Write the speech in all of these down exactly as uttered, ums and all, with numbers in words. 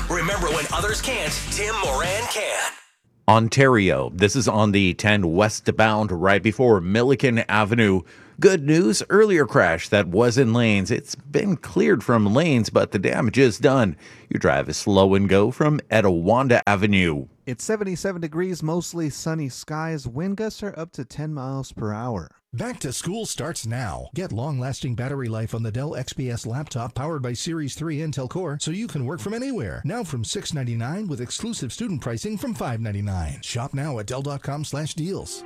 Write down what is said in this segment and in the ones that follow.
Remember, when others can't, Tim Moran can. Ontario. This is on the ten westbound right before Milliken Avenue. Good news, earlier crash that was in lanes. It's been cleared from lanes, but the damage is done. Your drive is slow and go from Etiwanda Avenue. It's seventy-seven degrees, mostly sunny skies. Wind gusts are up to ten miles per hour. Back to school starts now. Get long-lasting battery life on the Dell X P S laptop powered by Series three Intel Core so you can work from anywhere. Now from six ninety-nine with exclusive student pricing from five ninety-nine. Shop now at Dell.com slash deals.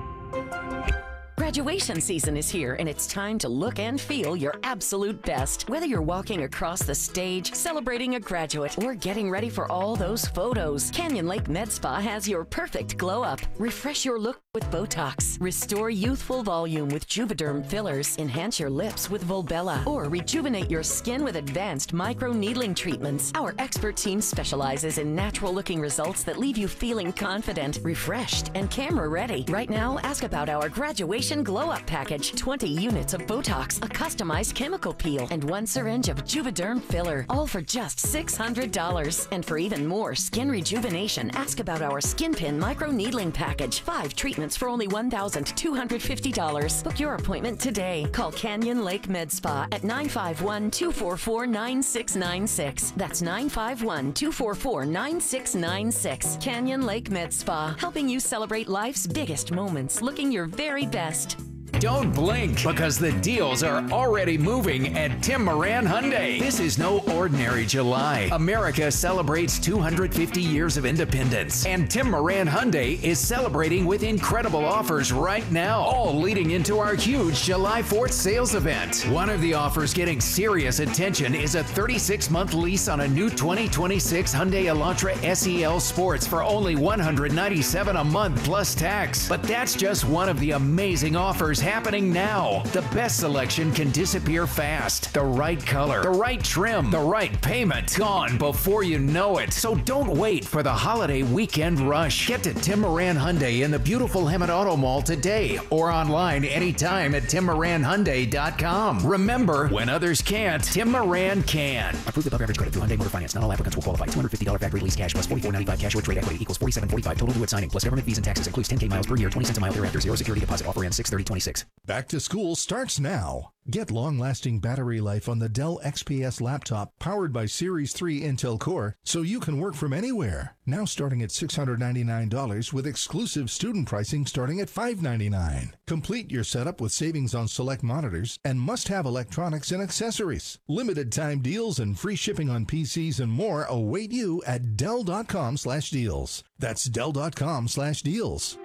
Graduation season is here, and it's time to look and feel your absolute best. Whether you're walking across the stage, celebrating a graduate, or getting ready for all those photos, Canyon Lake Med Spa has your perfect glow up. Refresh your look with Botox, restore youthful volume with Juvederm fillers, enhance your lips with Volbella, or rejuvenate your skin with advanced micro-needling treatments. Our expert team specializes in natural-looking results that leave you feeling confident, refreshed, and camera-ready. Right now, ask about our graduation Glow Up package. twenty units of Botox, a customized chemical peel, and one syringe of Juvederm filler, all for just six hundred dollars. And for even more skin rejuvenation, ask about our Skin Pin Micro-Needling package. Five treatments for only one thousand two hundred fifty dollars. Book your appointment today. Call Canyon Lake Med Spa at nine five one, two four four, nine six nine six. That's nine five one, two four four, nine six nine six. Canyon Lake Med Spa, helping you celebrate life's biggest moments, looking your very best. Don't blink, because the deals are already moving at Tim Moran Hyundai. This is no ordinary July. America celebrates two hundred fifty years of independence, and Tim Moran Hyundai is celebrating with incredible offers right now, all leading into our huge July fourth sales event. One of the offers getting serious attention is a thirty-six month lease on a new twenty twenty-six Hyundai Elantra S E L Sports for only one hundred ninety-seven dollars a month plus tax. But that's just one of the amazing offers happening now. The best selection can disappear fast. The right color, the right trim, the right payment, gone before you know it. So don't wait for the holiday weekend rush. Get to Tim Moran Hyundai in the beautiful Hemet Auto Mall today, or online anytime at tim moran hyundai dot com. Remember, when others can't, Tim Moran can. Approved above average credit through Hyundai Motor Finance. Not all applicants will qualify. two hundred fifty dollars factory lease cash plus forty-four ninety-five cash or trade equity equals forty-seven forty-five total due at signing plus government fees and taxes. Includes ten K miles per year, twenty cents a mile thereafter. Zero security deposit. Offer ends six thirty twenty-six. Back to school starts now. Get long-lasting battery life on the Dell X P S laptop powered by Series three Intel Core so you can work from anywhere. Now starting at six hundred ninety-nine dollars with exclusive student pricing starting at five ninety-nine. Complete your setup with savings on select monitors and must-have electronics and accessories. Limited time deals and free shipping on P Cs and more await you at Dell.com slash deals. That's Dell.com slash deals.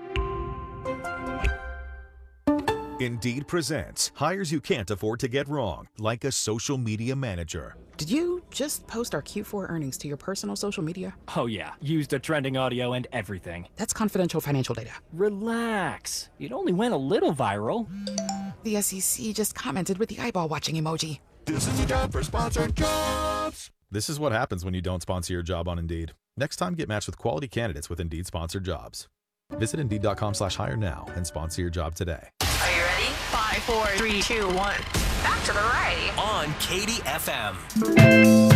Indeed presents hires you can't afford to get wrong, like a social media manager. Did you just post our Q four earnings to your personal social media? Oh yeah, used the trending audio and everything. That's confidential financial data. Relax. It only went a little viral. The S E C just commented with the eyeball watching emoji. This is a job for sponsored jobs. This is what happens when you don't sponsor your job on Indeed. Next time, get matched with quality candidates with Indeed sponsored jobs. Visit Indeed.com slash hire now and sponsor your job today. Are you ready? Five, four, three, two, one. Back to the right. On Katy F M.